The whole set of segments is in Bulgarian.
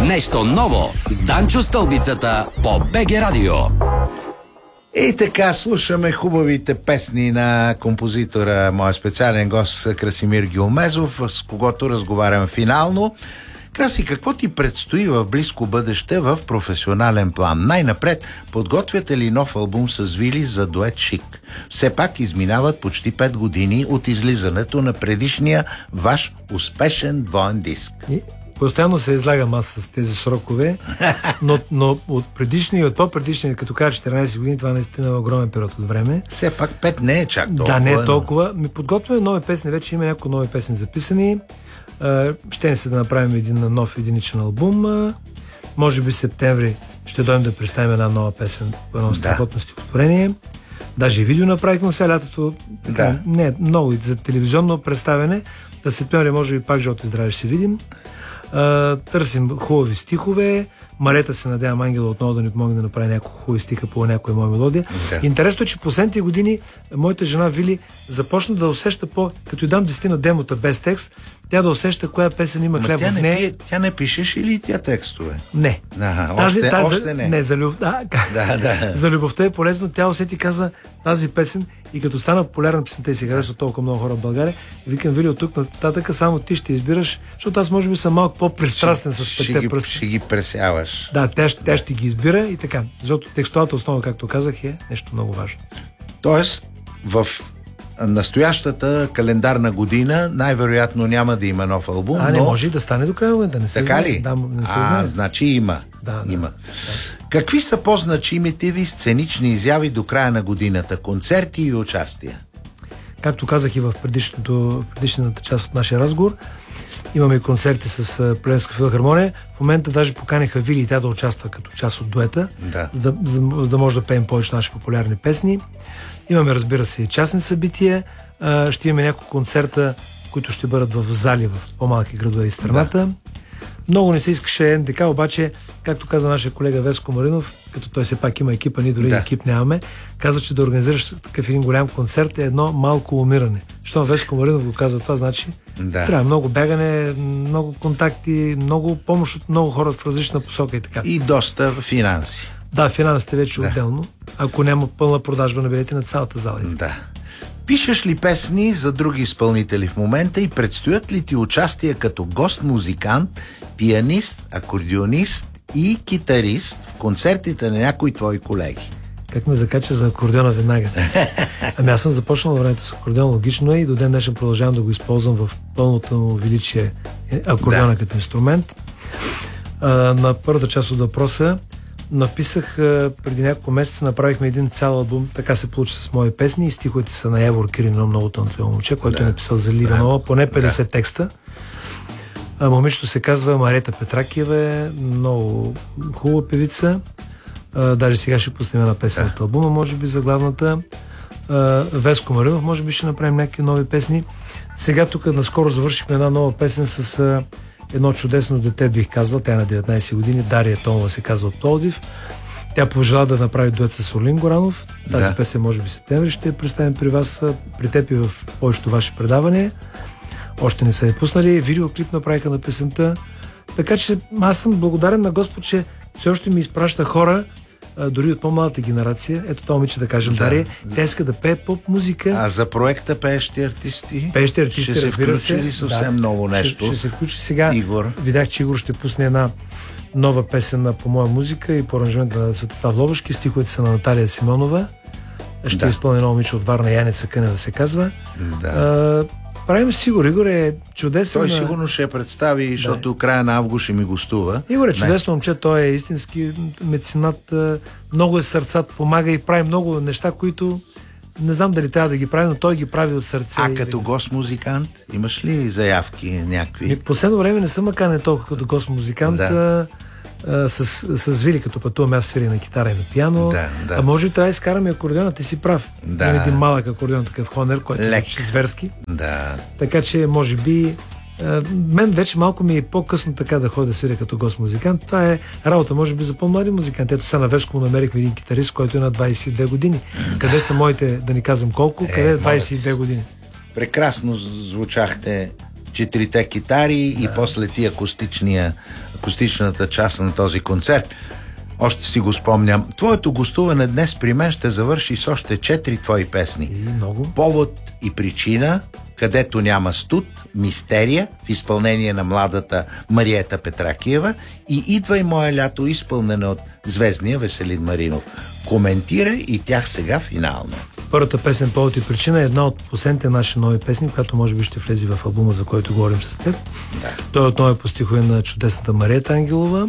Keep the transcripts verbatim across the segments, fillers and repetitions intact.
Нещо ново с Данчо Стълбицата по БГ Радио. И така слушаме хубавите песни на композитора, моя специален гост Красимир Гюлмезов, с когото разговарям финално. Краси, какво ти предстои в близко бъдеще в професионален план? Най-напред, подготвяте ли нов албум с Вили за дует Шик? Все пак изминават почти пет години от излизането на предишния ваш успешен двоен диск. И постоянно се излагам аз с тези срокове, но, но от предишния и от по-предишния, като кажа четиринайсет години, това наистина е огромен период от време. Все пак пет не е чак толкова. Да, не е толкова. Ми подготвяме нови песни, вече има някои нови песни записани. Ще не се да направим един нов единичен албум. Може би септември ще дойдем да представим една нова песен, едно страхотно стихотворение. Даже и видео направихме сега лятото. Така, да. Не, много за телевизионно представяне. Да септември може би пак живото и здраве ще се видим. Търсим хубави стихове. Марета се надявам Ангела отново да ни помогне да направи няколко хубави стиха по някоя моя мелодия. Да. Интересно е, че последните години моята жена Вили започна да усеща по... Като й дам десетина демота без текст, тя да усеща коя песен има хляб в нея. Пие, тя не пишеш или тя текстове? Не. Ага, тази, още, тази, още не. Не, за, люб... да, да, да. за любовта е полезно. Тя усети, каза тази песен и като стана популярна песента и се харесва толкова много хора в България, викам, Вили, от тук нататък само ти ще избираш, защото аз може би съм малко по-пристрастен с петте пръста. Ще ги пресяваш. Да, тя, тя ще ги избира и така. Защото текстуалната основа, както казах, е нещо много важно. Тоест, в настоящата календарна година най-вероятно няма да има нов албум. А, не но... може и да стане до края момента. Не се така знае. ли? Да, не се а, знае. значи има. Да, има. Да, да. Какви са по-значимите ви сценични изяви до края на годината? Концерти и участия? Както казах и в предишната част от нашия разговор, имаме и концерти с Плевенска филхармония. В момента даже поканиха Вили и тя да участва като част от дуета, да. За, да, за, за да може да пеем повече наши популярни песни. Имаме, разбира се, и частни събития. Ще имаме няколко концерта, които ще бъдат в зали в по-малки градове и страната. Да. Много не се искаше Н Д К, обаче, както каза нашия колега Веско Маринов, като той все пак има екипа, ние дори да. екип нямаме, казва, че да организираш такъв един голям концерт е едно малко умиране. Що Веско Маринов го казва това, значи да. Трябва много бягане, много контакти, много помощ от много хора в различна посока и така. И доста финанси. Да, финансите вече да. отделно, ако няма пълна продажба на билети на цялата зала. Да. Пишеш ли песни за други изпълнители в момента и предстоят ли ти участия като гост-музикант, пианист, акордеонист и китарист в концертите на някои твои колеги? Как ме закача за акордеона веднага? Ами аз съм започнал времето с акордеон, логично е, и до ден днешен продължавам да го използвам в пълното му величие акордеона да. като инструмент. А, на първата част от въпроса написах а, преди няколко месеца, направихме един цял албум, така се получи с мои песни и стиховете са на Явор Кирин, много талантливо момче, който да. е написал за Ливанова, да. поне петдесет да. текста. А, момичето се казва Марета Петракиева, много хубава певица. А, даже сега ще пуснем една песен да. от албума, може би за главната. А, Веско Маринов, може би ще направим някакви нови песни. Сега тук наскоро завършихме една нова песен с а, едно чудесно дете, бих казал, тя е на деветнайсет години, Дария Томова се казва от Пловдив. Тя пожела да направи дует с Орлин Горанов. Тази да. песен може би септември ще представим при вас, при теб и в повечето ваши предавания. Още не са я пуснали. Видеоклип направиха на песента. Така че аз съм благодарен на Господ, че все още ми изпраща хора, а, дори от по-малата генерация. Ето това момиче, да кажем, да. Дария, тя иска да пее поп-музика. А за проекта Пеещи артисти? Пеещи артисти, ще се включи ли съвсем да. ново нещо? Ще, ще се включи сега. Игор. Видях, че Игор ще пусне една нова песен по моя музика и по аранжимент на Светослав Лобашки. Стиховете са на Наталия Симонова. Ще да. изпълни едно момиче от Варна, Яница Кънева се казва. Да. А, правим с Игор. Игор е чудесен. Той сигурно ще я представи, защото да. края на август ще ми гостува. Игор е чудесно момче, той е истински меценат, много е сърцат, помага и прави много неща, които не знам дали трябва да ги прави, но той ги прави от сърце. А като гост-музикант имаш ли заявки някакви? Последно време не съм маканен толкова като гост-музикант. Да. А, с, с Вили, като пътуваме, аз свири на китара и на пиано. Да, да. А може би трябва да изкараме акордеона, ти си прав. Да. Има един малък акордеон, такъв Хонер, който е зверски. Да. Така че, може би, а, мен вече малко ми е по-късно така да ходя да свиря като гост-музикант. Това е работа, може би, за по-млади музиканти. Ето сега на Веско намерихме един китарист, който е на двайсет и две години. Да. Къде са моите, да ни казвам колко, е, къде е двайсет и две години? Прекрасно звучахте четирите китари да. И после ти акустичния, акустичната част на този концерт. Още си го спомням. Твоето гостуване днес при мен ще завърши с още четири твои песни. И много. Повод и причина, където няма студ, мистерия в изпълнение на младата Мариета Петракиева и Идвай мое лято, изпълнена от звездния Веселин Маринов. Коментирай и тях сега финално. Първата песен "Повод и причина" е една от последните наши нови песни, която може би ще влезе в албума, за който говорим с теб. Да. Той отново е по стихове на чудесната Мариета Ангелова.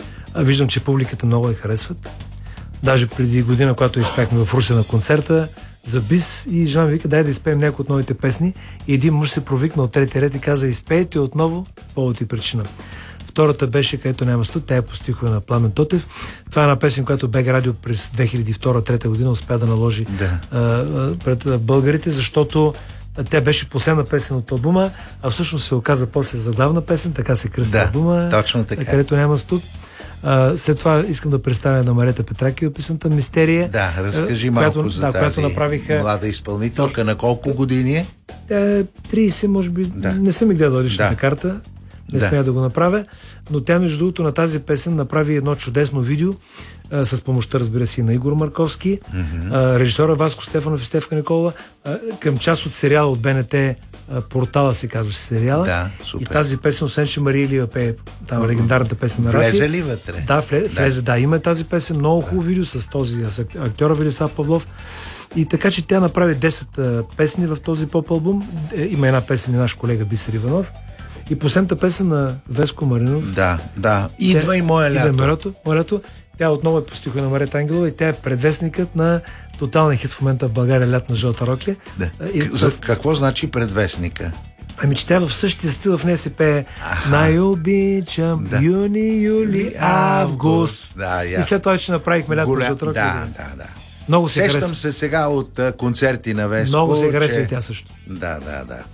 А виждам, че публиката много я харесват. Даже преди година, когато изпяхме в Русе на концерта за бис, и жена ми вика: дай да изпеем някои от новите песни. И един мъж се провикна от третия ред и каза: изпейте отново "Повод и причина". Втората беше "Където няма студ", тя е по стихове на Пламен Тотев. Това е една песен, която БГ Радио през две хиляди и втора трета година успя да наложи да. А, а, пред българите, защото тя беше последна песен от албума, а всъщност се оказа после заглавна песен, така се кръсти да, албума, точно така. "Където няма студ". Uh, след това искам да представя на Мариета Петракиева песента "Мистерия". Да, разкажи малко която, за да, тази направиха... млада изпълнителка. На колко години е? Тя трийсет, може би. Да. Не съм ми гледал личната да. карта. Не да. смея да го направя. Но тя, между другото, на тази песен направи едно чудесно видео а, с помощта, разбира се, на Игор Марковски, mm-hmm. а, режисьора Васко Стефанов и Стефка Никола, а, към част от сериала от БНТ, а, "Портала" се казваше сериала. Да, и тази песен, освен че Мария Илиева пее там легендарната песен на Рафи. Влезе ли вътре? Да, влезе, да. влезе, да. Има тази песен, много хубаво видео с този актьора Велислав Павлов. И така, че тя направи десет а, песни в този поп-албум. Е, има една песен на наш колега Бисер Иванов. И последната песен на Веско Маринов. Да, да. Идва и мое лято. Идва лято, мое лято. Тя отново е по стихове на Мариета Ангелова и тя е предвестникът на тоталния хит в момента в България, "Лят на жълта рокля". Да. И, За, в... Какво значи предвестника? Ами, че тя в същия стил в нея се пее "Най-обичам да. юни, юли, август". Да, и след това, че направихме "Лят на жълта рокля". Да, да, да. Много се Сещам харесва. се сега от а, концерти на Веско. Много се харесва че... и тя също. Да, да, да.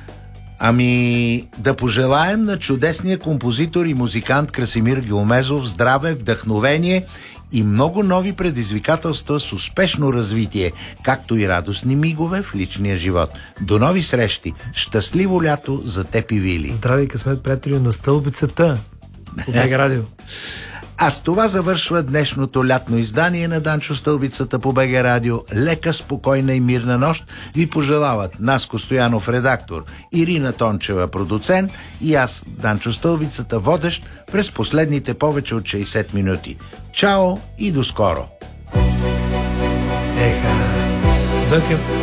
Ами, да пожелаем на чудесния композитор и музикант Красимир Гюлмезов здраве, вдъхновение и много нови предизвикателства с успешно развитие, както и радостни мигове в личния живот. До нови срещи! Щастливо лято за теб и Вили! Здраве и късмет, приятели, на стълбицата по БГ Радио. А с това завършва днешното лятно издание на Данчо Стълбицата по БГ Радио. Лека, спокойна и мирна нощ ви пожелават Наско Стоянов, редактор, Ирина Тончева, продуцент, и аз, Данчо Стълбицата, водещ през последните повече от шейсет минути. Чао и до скоро! Еха, Звънка,